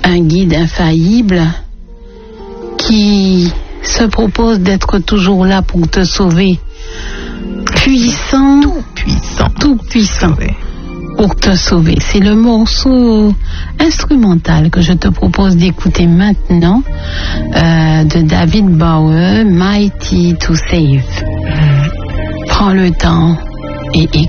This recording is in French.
un guide infaillible qui se propose d'être toujours là pour te sauver. Puissant, tout puissant pour te sauver. C'est le morceau instrumental que je te propose d'écouter maintenant de David Bowie, Mighty to Save. Prends le temps et écoute.